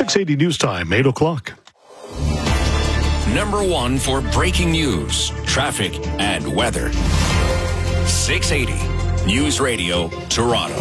680 News Time, 8 o'clock. Number one for breaking news, traffic, and weather. 680 News Radio, Toronto.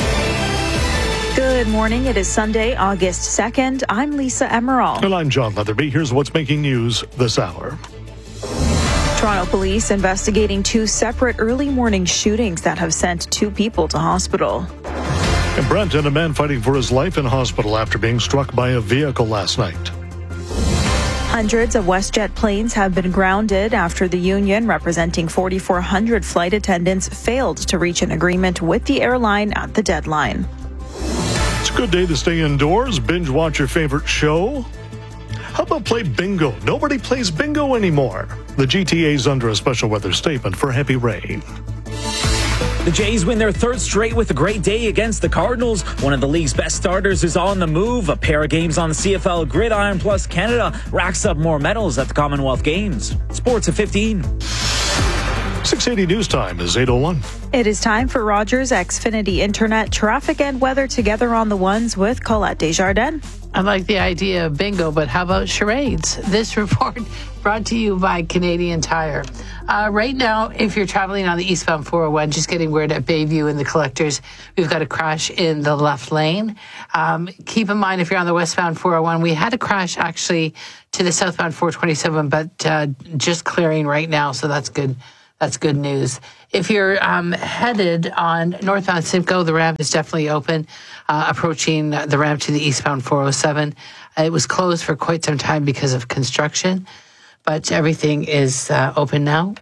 Good morning. It is Sunday, August 2nd. I'm Lisa Emerald. And I'm John Leatherby. Here's what's making news this hour. Toronto police investigating two separate early morning shootings that have sent two people to hospital. In Brampton, a man fighting for his life in hospital after being struck by a vehicle last night. Hundreds of WestJet planes have been grounded after the union representing 4,400 flight attendants failed to reach an agreement with the airline at the deadline. It's a good day to stay indoors, binge watch your favorite show. How about play bingo? Nobody plays bingo anymore. The GTA's under a special weather statement for heavy rain. The Jays win their third straight with a great day against the Cardinals. One of the league's best starters is on the move. A pair of games on the CFL Gridiron, plus Canada racks up more medals at the Commonwealth Games. Sports at 15. 680 News Time is 8:01. It is time for Rogers Xfinity Internet traffic and weather together on the ones with Colette Desjardins. I like the idea of bingo, but how about charades? This report brought to you by Canadian Tire. Right now, if you're traveling on the eastbound 401, just getting word at Bayview and the Collectors, we've got a crash in the left lane. Keep in mind, if you're on the westbound 401, we had a crash actually to the southbound 427, but just clearing right now, so that's good. That's good news. If you're headed on northbound Simcoe, the ramp is definitely open, approaching the ramp to the eastbound 407. It was closed for quite some time because of construction, but everything is open now.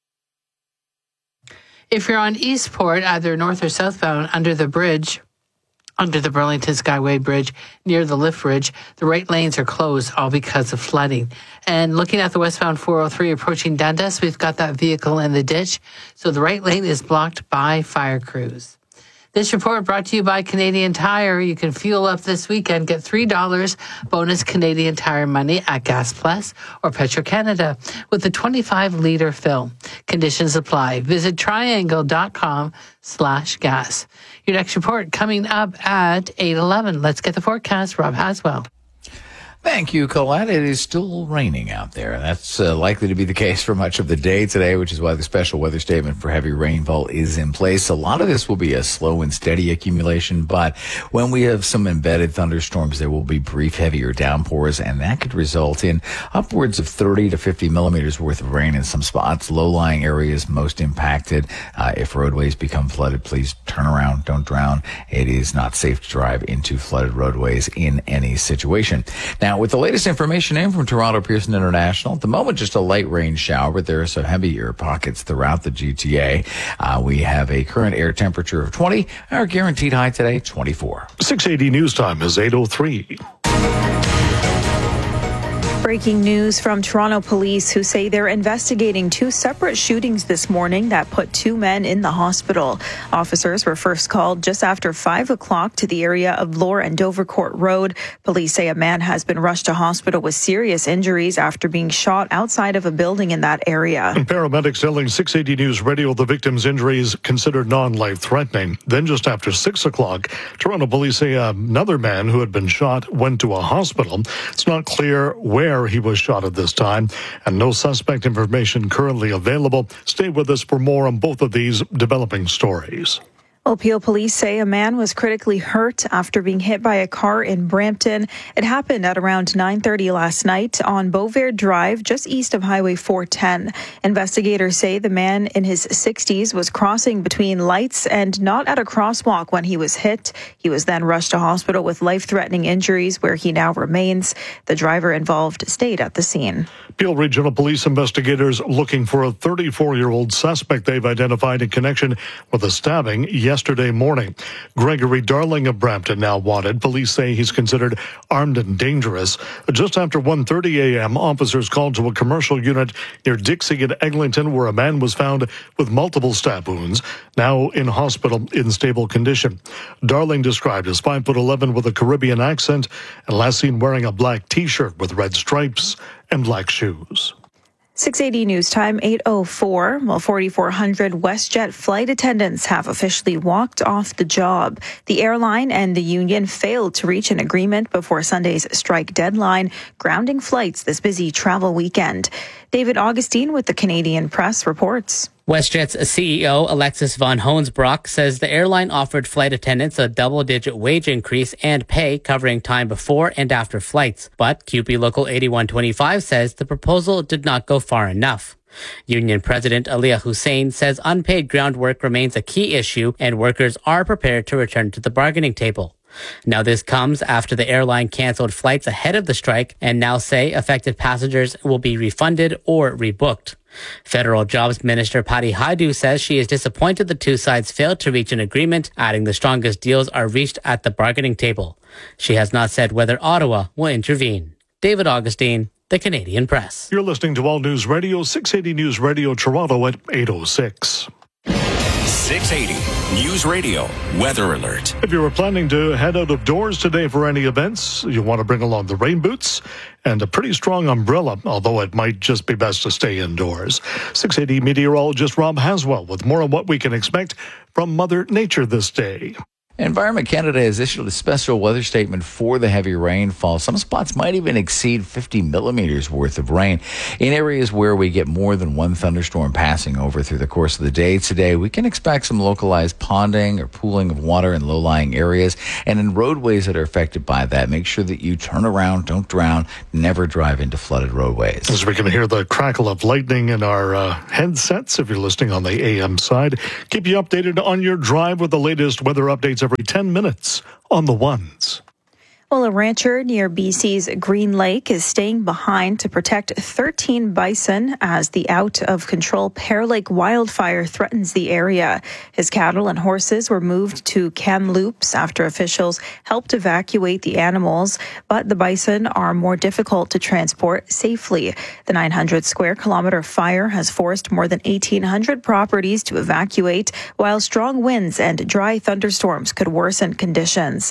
If you're on Eastport, either north or southbound, under the Burlington Skyway Bridge, near the lift bridge, the right lanes are closed, all because of flooding. And looking at the westbound 403 approaching Dundas, we've got that vehicle in the ditch, so the right lane is blocked by fire crews. This report brought to you by Canadian Tire. You can fuel up this weekend. Get $3 bonus Canadian Tire money at Gas Plus or Petro-Canada with a 25-liter fill. Conditions apply. Visit triangle.com/gas. Your next report coming up at 8:11. Let's get the forecast. Rob Haswell. Thank you, Colette. It is still raining out there. That's likely to be the case for much of the day today, which is why the special weather statement for heavy rainfall is in place. A lot of this will be a slow and steady accumulation, but when we have some embedded thunderstorms, there will be brief heavier downpours, and that could result in upwards of 30 to 50 millimeters worth of rain in some spots. Low-lying areas most impacted. If roadways become flooded, please turn around. Don't drown. It is not safe to drive into flooded roadways in any situation. Now, with the latest information in from Toronto Pearson International, at the moment just a light rain shower, but there are some heavy air pockets throughout the GTA. We have a current air temperature of 20. Our guaranteed high today, 24. 680 News Time is 8:03. Breaking news from Toronto police who say they're investigating two separate shootings this morning that put two men in the hospital. Officers were first called just after 5 o'clock to the area of Bloor and Dovercourt Road. Police say a man has been rushed to hospital with serious injuries after being shot outside of a building in that area. And paramedics telling 680 News Radio the victim's injuries considered non-life-threatening. Then just after 6 o'clock, Toronto police say another man who had been shot went to a hospital. It's not clear where he was shot at this time, and no suspect information currently available. Stay with us for more on both of these developing stories. Well, Peel police say a man was critically hurt after being hit by a car in Brampton. It happened at around 9:30 last night on Beauvais Drive, just east of Highway 410. Investigators say the man in his 60s was crossing between lights and not at a crosswalk when he was hit. He was then rushed to hospital with life-threatening injuries, where he now remains. The driver involved stayed at the scene. Peel Regional Police investigators looking for a 34-year-old suspect they've identified in connection with a stabbing yesterday morning. Gregory Darling of Brampton now wanted. Police say he's considered armed and dangerous. Just after 1:30 a.m., officers called to a commercial unit near Dixie and Eglinton, where a man was found with multiple stab wounds, now in hospital in stable condition. Darling described as 5'11" with a Caribbean accent and last seen wearing a black T-shirt with red stripes and black shoes. 6:80 news time, 8:04. Well, 4,400 WestJet flight attendants have officially walked off the job. The airline and the union failed to reach an agreement before Sunday's strike deadline, grounding flights this busy travel weekend. David Augustine with the Canadian Press reports. WestJet's CEO Alexis von Hoensbroek says the airline offered flight attendants a double-digit wage increase and pay covering time before and after flights. But QP Local 8125 says the proposal did not go far enough. Union President Aliyah Hussein says unpaid ground work remains a key issue and workers are prepared to return to the bargaining table. Now this comes after the airline canceled flights ahead of the strike and now say affected passengers will be refunded or rebooked. Federal Jobs Minister Patty Hajdu says she is disappointed the two sides failed to reach an agreement, adding the strongest deals are reached at the bargaining table. She has not said whether Ottawa will intervene. David Augustine, the Canadian Press. You're listening to All News Radio, 680 News Radio Toronto at 8:06. 680 News Radio Weather Alert. If you were planning to head out of doors today for any events, you want to bring along the rain boots and a pretty strong umbrella, although it might just be best to stay indoors. 680 meteorologist Rob Haswell with more on what we can expect from Mother Nature this day. Environment Canada has issued a special weather statement for the heavy rainfall. Some spots might even exceed 50 millimeters worth of rain. In areas where we get more than one thunderstorm passing over through the course of the day today, we can expect some localized ponding or pooling of water in low-lying areas. And in roadways that are affected by that, make sure that you turn around, don't drown, never drive into flooded roadways. As we can hear the crackle of lightning in our headsets, if you're listening on the AM side, keep you updated on your drive with the latest weather updates every 10 minutes on the ones. Well, a rancher near BC's Green Lake is staying behind to protect 13 bison as the out-of-control Pear Lake wildfire threatens the area. His cattle and horses were moved to Kamloops after officials helped evacuate the animals, but the bison are more difficult to transport safely. The 900-square-kilometer fire has forced more than 1,800 properties to evacuate, while strong winds and dry thunderstorms could worsen conditions.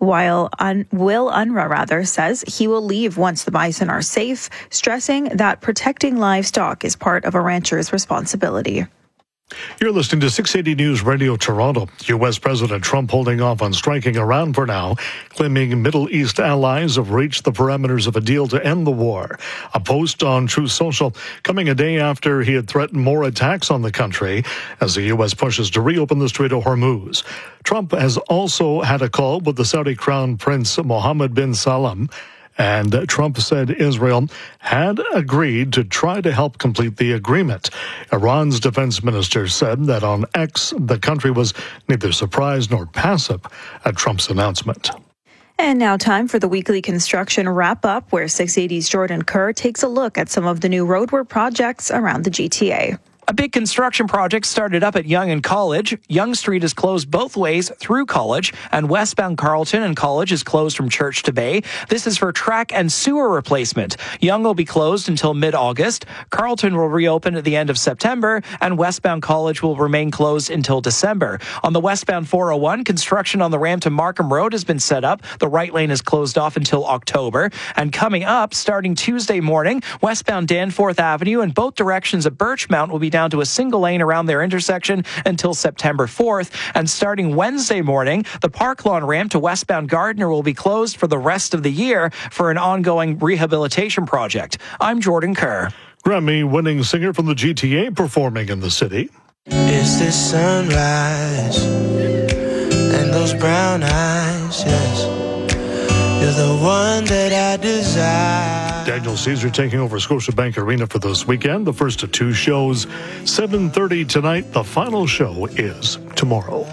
Will Unruh says he will leave once the bison are safe, stressing that protecting livestock is part of a rancher's responsibility. You're listening to 680 News Radio Toronto. U.S. President Trump holding off on striking Iran for now, claiming Middle East allies have reached the parameters of a deal to end the war. A post on Truth Social coming a day after he had threatened more attacks on the country as the U.S. pushes to reopen the Strait of Hormuz. Trump has also had a call with the Saudi Crown Prince Mohammed bin Salman, and Trump said Israel had agreed to try to help complete the agreement. Iran's defense minister said that on X, the country was neither surprised nor passive at Trump's announcement. And now time for the weekly construction wrap-up, where 680's Jordan Kerr takes a look at some of the new roadwork projects around the GTA. A big construction project started up at Yonge and College. Yonge Street is closed both ways through College, and westbound Carleton and College is closed from Church to Bay. This is for track and sewer replacement. Yonge will be closed until mid-August. Carleton will reopen at the end of September, and westbound College will remain closed until December. On the westbound 401, construction on the ramp to Markham Road has been set up. The right lane is closed off until October. And coming up, starting Tuesday morning, westbound Danforth Avenue in both directions at Birchmount will be down to a single lane around their intersection until September 4th. And starting Wednesday morning, the Park Lawn ramp to westbound Gardner will be closed for the rest of the year for an ongoing rehabilitation project. I'm Jordan Kerr. Grammy-winning singer from the GTA performing in the city. Is this sunrise and those brown eyes, yes. You're the one that I desire. Daniel Caesar taking over Scotiabank Arena for this weekend. The first of two shows, 7:30 tonight. The final show is tomorrow.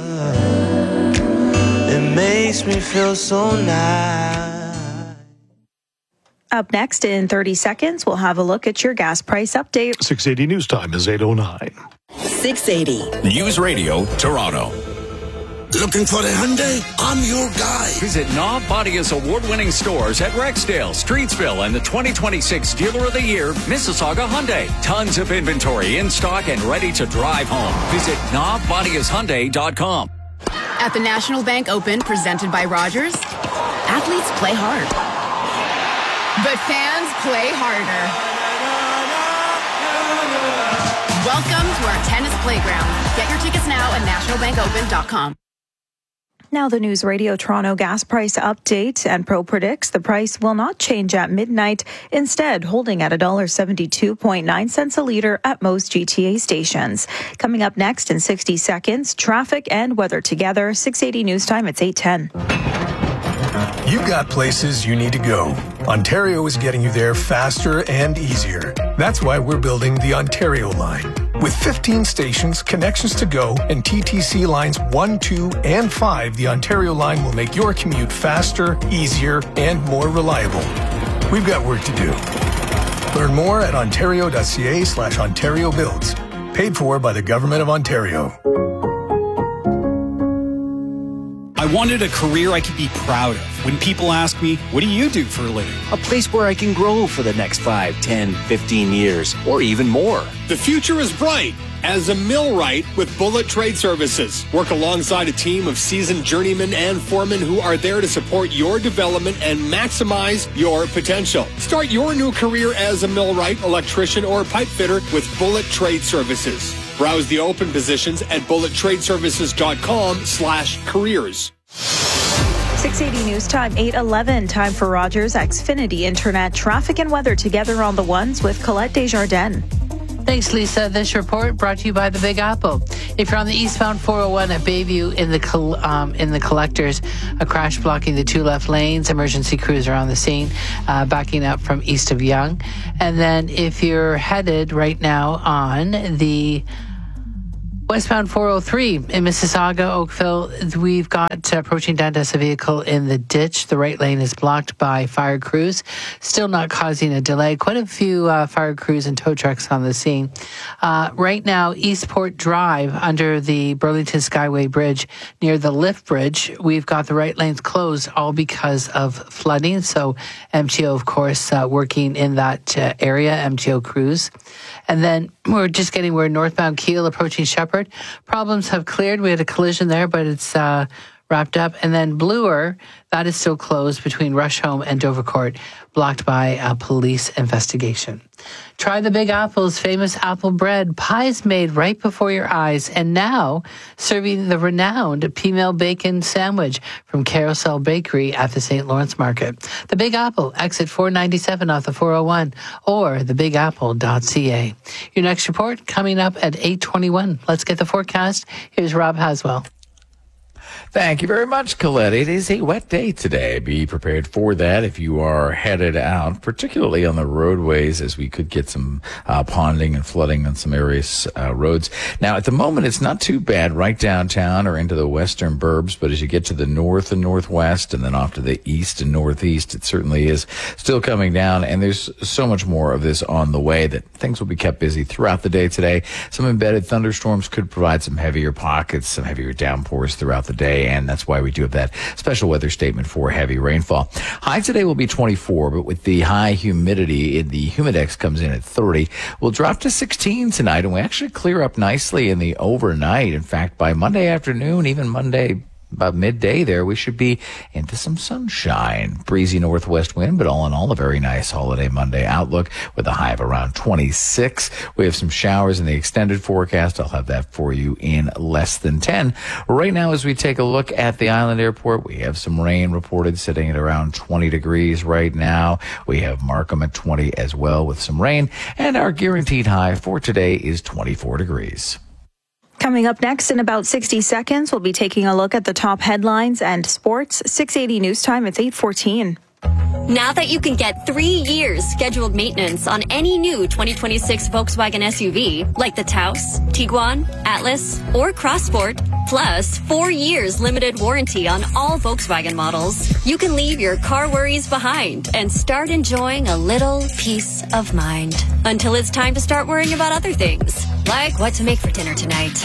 It makes me feel so nice. Up next in 30 seconds, we'll have a look at your gas price update. 680 News Time is 8:09. 680 News Radio Toronto. Looking for a Hyundai? I'm your guy. Visit Knob Bodia's award-winning stores at Rexdale, Streetsville, and the 2026 Dealer of the Year, Mississauga Hyundai. Tons of inventory in stock and ready to drive home. Visit knobbodiashyundai.com. At the National Bank Open, presented by Rogers, athletes play hard, but fans play harder. Welcome to our tennis playground. Get your tickets now at nationalbankopen.com. Now the News Radio Toronto gas price update. Enpro predicts the price will not change at midnight, instead holding at $1.72.9 a litre at most GTA stations. Coming up next in 60 seconds, traffic and weather together. 680 News Time, it's 8:10. You've got places you need to go. Ontario is getting you there faster and easier. That's why we're building the Ontario line. With 15 stations, connections to go, and TTC lines 1, 2, and 5, the Ontario line will make your commute faster, easier, and more reliable. We've got work to do. Learn more at ontario.ca/Ontario Builds. Paid for by the Government of Ontario. I wanted a career I could be proud of. When people ask me, what do you do for a living? A place where I can grow for the next 5, 10, 15 years, or even more. The future is bright as a millwright with Bullet Trade Services. Work alongside a team of seasoned journeymen and foremen who are there to support your development and maximize your potential. Start your new career as a millwright, electrician, or pipe fitter with Bullet Trade Services. Browse the open positions at bullettradeservices.com/careers. 680 News Time, 8:11. Time for Rogers Xfinity Internet. Traffic and weather together on the ones with Colette Desjardins. Thanks, Lisa. This report brought to you by the Big Apple. If you're on the eastbound 401 at Bayview in the collectors, a crash blocking the two left lanes. Emergency crews are on the scene, backing up from east of Yonge. And then if you're headed right now on the westbound 403 in Mississauga, Oakville, we've got approaching Dundas, a vehicle in the ditch. The right lane is blocked by fire crews, still not causing a delay. Quite a few fire crews and tow trucks on the scene. Right now, Eastport Drive under the Burlington Skyway Bridge near the lift bridge, we've got the right lanes closed, all because of flooding. So MTO, of course, working in that area, MTO crews. And then we're northbound Keele approaching Shepherd. Problems have cleared. We had a collision there, but it's wrapped up. And then Bloor, that is still closed between Rusholme and Dovercourt, blocked by a police investigation. Try the Big Apple's famous apple bread. Pies made right before your eyes. And now serving the renowned P-Mill Bacon Sandwich from Carousel Bakery at the St. Lawrence Market. The Big Apple, exit 497 off the 401 or thebigapple.ca. Your next report coming up at 8:21. Let's get the forecast. Here's Rob Haswell. Thank you very much, Colette. It is a wet day today. Be prepared for that if you are headed out, particularly on the roadways, as we could get some ponding and flooding on some various roads. Now, at the moment, it's not too bad right downtown or into the western burbs, but as you get to the north and northwest and then off to the east and northeast, it certainly is still coming down, and there's so much more of this on the way that things will be kept busy throughout the day today. Some embedded thunderstorms could provide some heavier pockets, some heavier downpours throughout the day, and that's why we do have that special weather statement for heavy rainfall. High today will be 24, but with the high humidity, the humidex comes in at 30. We'll drop to 16 tonight, and we actually clear up nicely in the overnight. In fact, by Monday afternoon, even Monday about midday there, we should be into some sunshine. Breezy northwest wind, but all in all, a very nice holiday Monday outlook with a high of around 26. We have some showers in the extended forecast. I'll have that for you in less than 10. Right now, as we take a look at the Island Airport, we have some rain reported sitting at around 20 degrees right now. We have Markham at 20 as well with some rain, and our guaranteed high for today is 24 degrees. Coming up next in about 60 seconds, we'll be taking a look at the top headlines and sports. 680 News Time, it's 8:14. Now that you can get 3 years scheduled maintenance on any new 2026 Volkswagen SUV, like the Taos, Tiguan, Atlas, or Crossport, plus 4 years limited warranty on all Volkswagen models, you can leave your car worries behind and start enjoying a little peace of mind. Until it's time to start worrying about other things, like what to make for dinner tonight.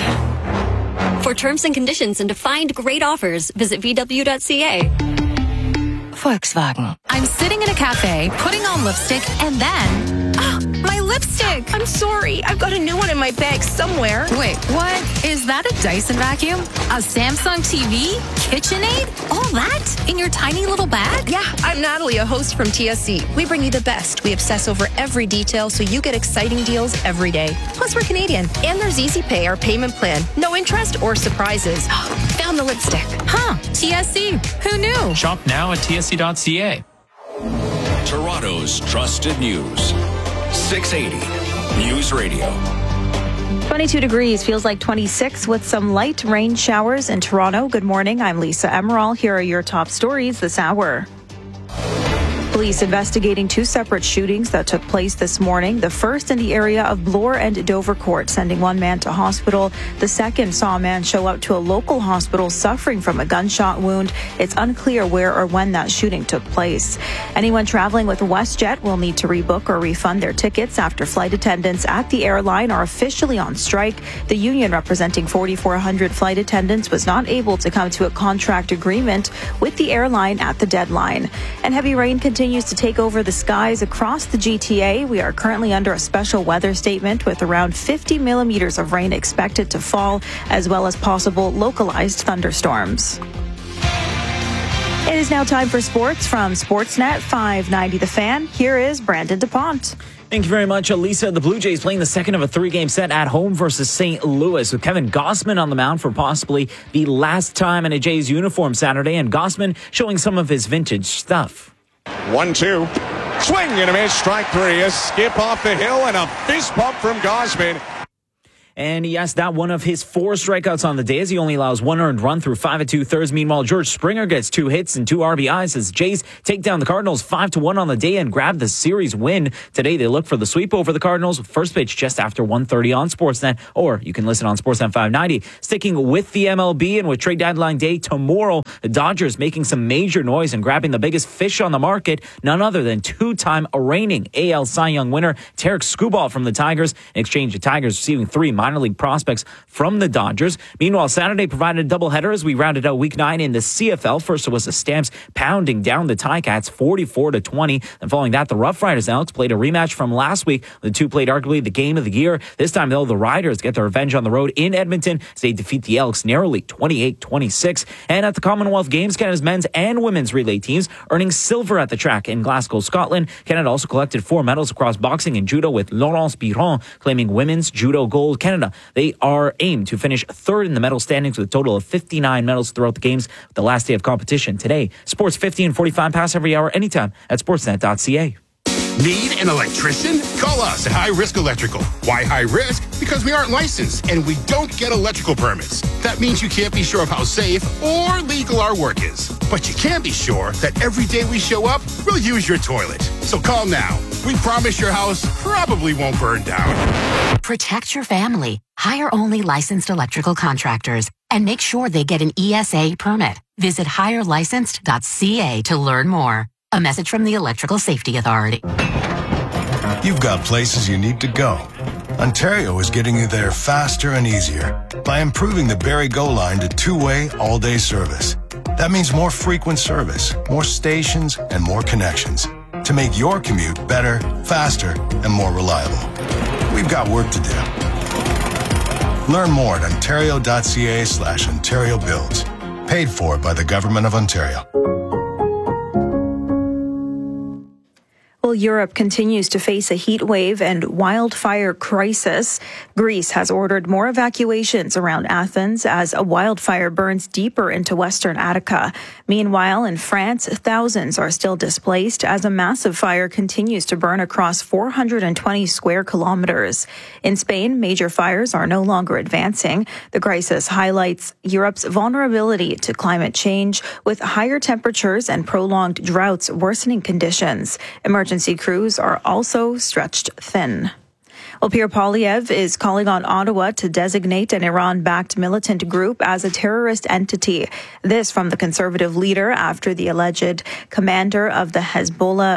For terms and conditions and to find great offers, visit VW.ca. Volkswagen. I'm sitting in a cafe, putting on lipstick, and then My lipstick! I'm sorry. I've got a new one in my bag somewhere. Wait, what? Is that a Dyson vacuum? A Samsung TV? KitchenAid? All that in your tiny little bag? Yeah, I'm Natalie, a host from TSC. We bring you the best. We obsess over every detail so you get exciting deals every day. Plus, we're Canadian. And there's Easy Pay, our payment plan. No interest or surprises. Found the lipstick. Huh, TSC. Who knew? Shop now at tsc.ca. Toronto's trusted news. 680 News Radio. 22 degrees, feels like 26 with some light rain showers in Toronto. Good morning, I'm Lisa Emerald. Here are your top stories this hour. Police investigating two separate shootings that took place this morning. The first in the area of Bloor and Dovercourt, sending one man to hospital. The second saw a man show up to a local hospital suffering from a gunshot wound. It's unclear where or when that shooting took place. Anyone traveling with WestJet will need to rebook or refund their tickets after flight attendants at the airline are officially on strike. The union representing 4,400 flight attendants was not able to come to a contract agreement with the airline at the deadline. And heavy rain continues to take over the skies across the GTA. We are currently under a special weather statement with around 50 millimeters of rain expected to fall, as well as possible localized thunderstorms. It is now time for sports from Sportsnet 590 The Fan. Here is Brandon DuPont. Thank you very much, Elisa. The Blue Jays playing the second of a three-game set at home versus St. Louis, with Kevin Gausman on the mound for possibly the last time in a Jays uniform Saturday, and Gausman showing some of his vintage stuff. 1-2. Swing and a miss. Strike three. A skip off the hill and a fist bump from Gausman. And yes, that one of his 4 strikeouts on the day, as he only allows 1 earned run through 5 2/3. Meanwhile, George Springer gets 2 hits and 2 RBIs as Jays take down the Cardinals 5-1 on the day and grab the series win. Today, they look for the sweep over the Cardinals with first pitch just after 1:30 on Sportsnet, or you can listen on Sportsnet 590. Sticking with the MLB and with trade deadline day tomorrow, the Dodgers making some major noise and grabbing the biggest fish on the market, none other than 2-time reigning AL Cy Young winner Tarek Skubal from the Tigers. In exchange, the Tigers receiving 3 minor league prospects from the Dodgers. Meanwhile, Saturday provided a doubleheader as we rounded out Week 9 in the CFL. First, it was the Stamps pounding down the Ticats 44-20. And following that, the Rough Riders, Alex, played a rematch from last week. The two played arguably the game of the year. This time, though, the Riders get their revenge on the road in Edmonton as they defeat the Elks narrowly 28-26. And at the Commonwealth Games, Canada's men's and women's relay teams earning silver at the track in Glasgow, Scotland. Canada also collected 4 medals across boxing and judo, with Laurence Biron claiming women's judo gold. Canada, they are aimed to finish 3rd in the medal standings with a total of 59 medals throughout the games, the last day of competition today. Sports 50 and 45 pass every hour anytime at sportsnet.ca. Need an electrician? Call us at High Risk Electrical. Why high risk? Because we aren't licensed and we don't get electrical permits. That means you can't be sure of how safe or legal our work is. But you can be sure that every day we show up, we'll use your toilet. So call now. We promise your house probably won't burn down. Protect your family. Hire only licensed electrical contractors and make sure they get an ESA permit. Visit hirelicensed.ca to learn more. A message from the Electrical Safety Authority. You've got places you need to go. Ontario is getting you there faster and easier by improving the Barrie Go line to 2-way all-day service. That means more frequent service, more stations, and more connections to make your commute better, faster, and more reliable. We've got work to do. Learn more at ontario.ca/Ontario Builds. Paid for by the Government of Ontario. Well, Europe continues to face a heat wave and wildfire crisis. Greece has ordered more evacuations around Athens as a wildfire burns deeper into western Attica. Meanwhile, in France, thousands are still displaced as a massive fire continues to burn across 420 square kilometers. In Spain, major fires are no longer advancing. The crisis highlights Europe's vulnerability to climate change, with higher temperatures and prolonged droughts worsening conditions. Emergency crews are also stretched thin. Well, Pierre Poilievre is calling on Ottawa to designate an Iran-backed militant group as a terrorist entity. This from the Conservative leader after the alleged commander of the Hezbollah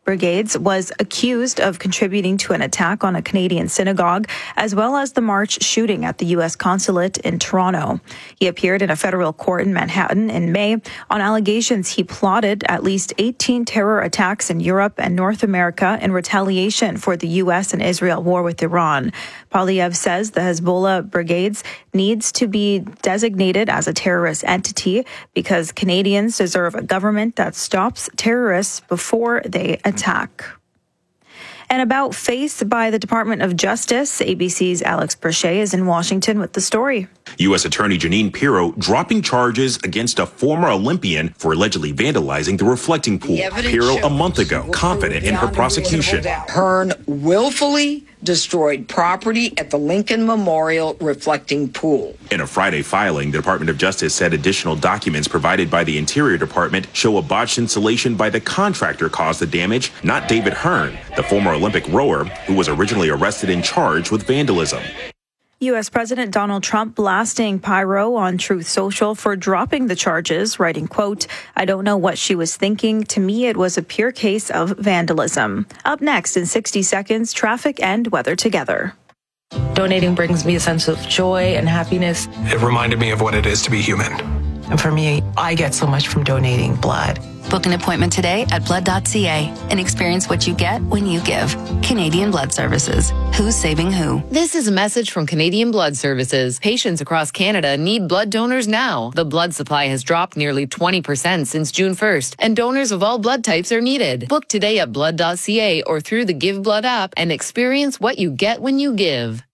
Brigades was accused of contributing to an attack on a Canadian synagogue, as well as the March shooting at the U.S. consulate in Toronto. He appeared in a federal court in Manhattan in May on allegations he plotted at least 18 terror attacks in Europe and North America in retaliation for the U.S. and Israel war with Iran. Poilievre says the Hezbollah Brigades needs to be designated as a terrorist entity because Canadians deserve a government that stops terrorists before they attack. And about face by the Department of Justice, ABC's Alex Brachet is in Washington with the story. U.S. Attorney Jeanine Pirro dropping charges against a former Olympian for allegedly vandalizing the reflecting pool. Pirro a month ago, confident in her prosecution. Hearn willfully destroyed property at the Lincoln Memorial reflecting pool. In a Friday filing, the Department of Justice said additional documents provided by the Interior Department show a botched installation by the contractor caused the damage, not David Hearn, the former Olympic rower who was originally arrested and charged with vandalism. U.S. President Donald Trump blasting Pirro on Truth Social for dropping the charges, writing, quote, "I don't know what she was thinking. To me, it was a pure case of vandalism." Up next in 60 seconds, traffic and weather together. Donating brings me a sense of joy and happiness. It reminded me of what it is to be human. And for me, I get so much from donating blood. Book an appointment today at blood.ca and experience what you get when you give. Canadian Blood Services. Who's saving who? This is a message from Canadian Blood Services. Patients across Canada need blood donors now. The blood supply has dropped nearly 20% since June 1st, and donors of all blood types are needed. Book today at blood.ca or through the Give Blood app and experience what you get when you give.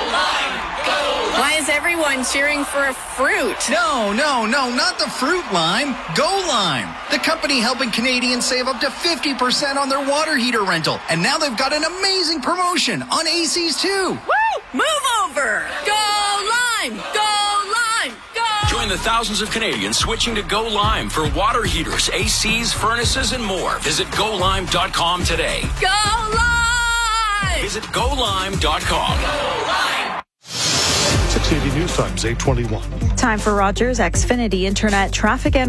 Why is everyone cheering for a fruit? No, not the fruit lime. Go Lime, the company helping Canadians save up to 50% on their water heater rental. And now they've got an amazing promotion on ACs too. Woo! Move over! Go Lime! Go Lime! Go! Join the thousands of Canadians switching to Go Lime for water heaters, ACs, furnaces, and more. Visit GoLime.com today. Go Lime! Visit GoLime.com. Go Lime! 680 News Times, 821. Time for Rogers Xfinity Internet traffic and